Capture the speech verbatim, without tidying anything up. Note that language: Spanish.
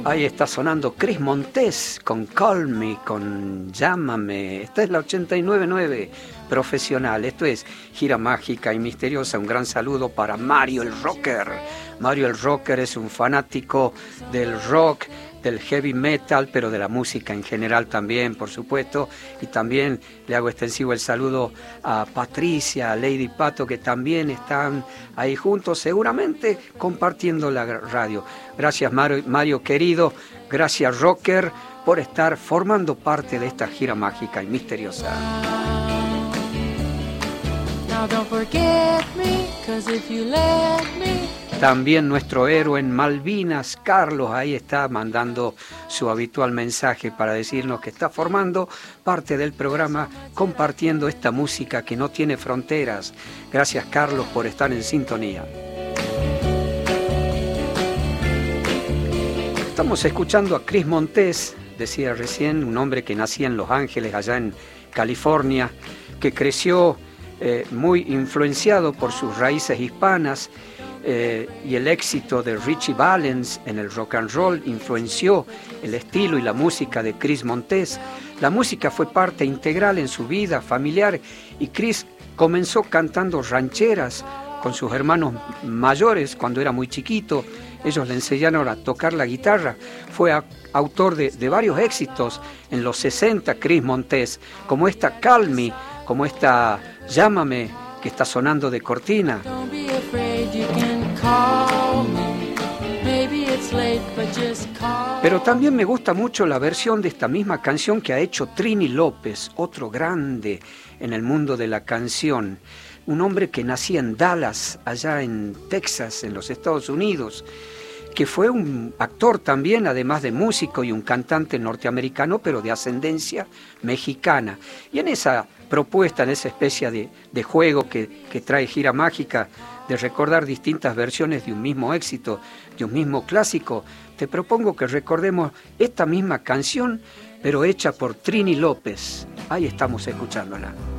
Ahí está sonando Chris Montes con Call Me, con Llámame. Esta es la ochenta y nueve punto nueve Profesional. Esto es Gira Mágica y Misteriosa. Un gran saludo para Mario el Rocker. Mario el Rocker es un fanático del rock, del heavy metal, pero de la música en general también, por supuesto. Y también le hago extensivo el saludo a Patricia, a Lady Pato, que también están ahí juntos, seguramente compartiendo la radio. Gracias, Mario, Mario querido. Gracias, Rocker, por estar formando parte de esta gira mágica y misteriosa. Now don't forget me, 'cause if you let me... También nuestro héroe en Malvinas, Carlos, ahí está mandando su habitual mensaje para decirnos que está formando parte del programa, compartiendo esta música que no tiene fronteras. Gracias, Carlos, por estar en sintonía. Estamos escuchando a Chris Montes, decía recién, un hombre que nacía en Los Ángeles, allá en California, que creció eh, muy influenciado por sus raíces hispanas. Eh, y el éxito de Richie Valens en el rock and roll influenció el estilo y la música de Chris Montes. La música fue parte integral en su vida familiar y Chris comenzó cantando rancheras con sus hermanos mayores cuando era muy chiquito. Ellos le enseñaron a tocar la guitarra. Fue a, autor de, de varios éxitos en los sesenta, Chris Montes, como esta Call Me, como esta Llámame, que está sonando de cortina. Pero también me gusta mucho la versión de esta misma canción que ha hecho Trini López, otro grande en el mundo de la canción. Un hombre que nacía en Dallas, allá en Texas, en los Estados Unidos, que fue un actor también, además de músico y un cantante norteamericano, pero de ascendencia mexicana. Y en esa propuesta, en esa especie de, de juego que, que trae Gira Mágica, de recordar distintas versiones de un mismo éxito, de un mismo clásico, te propongo que recordemos esta misma canción, pero hecha por Trini López. Ahí estamos escuchándola.